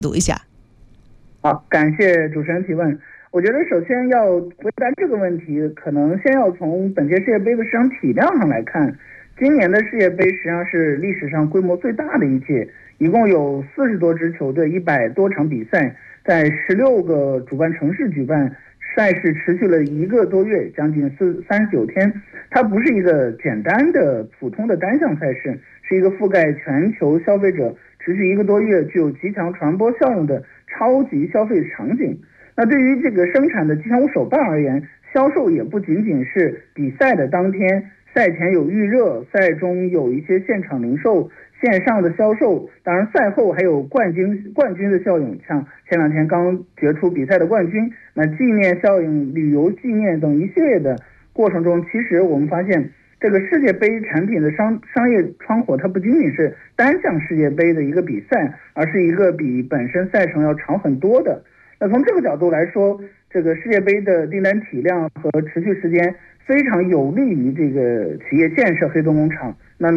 读一下。 好，感谢主持人提问。我觉得首先要回答这个问题，可能先要从本届世界杯的市场体量上来看。今年的世界杯实际上是历史上规模最大的一届，一共有40多支球队，100多场比赛，在16个主办城市举办，赛事持续了1个多月，将近39天。它不是一个简单的普通的单项赛事，是一个覆盖全球消费者持续1个多月，具有极强传播效应的超级消费场景。那对于这个生产的吉祥物手办而言，销售也不仅仅是比赛的当天，赛前有预热，赛中有一些现场零售、线上的销售，当然赛后还有冠军的效应，像前2天刚决出比赛的冠军，那纪念效应、旅游纪念等一系列的过程中，其实我们发现这个世界杯产品的商业窗口，它不仅仅是单项世界杯的一个比赛，而是一个比本身赛程要长很多的。那从这个角度来说，这个世界杯的订单体量和持续时间非常有利于这个企业建设黑洞工厂。那